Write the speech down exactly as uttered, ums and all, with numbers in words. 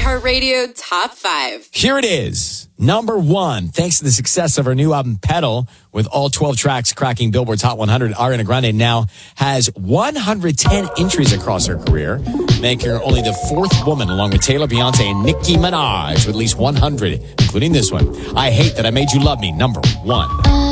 iHeartRadio Top five. Here it is. Number one, thanks to the success of her new album, Pedal, with all twelve tracks cracking Billboard's Hot one hundred, Ariana Grande now has one hundred ten entries across her career, making her only the fourth woman, along with Taylor, Beyonce, and Nicki Minaj, with at least one hundred, including this one. I Hate That I Made You Love Me, number one.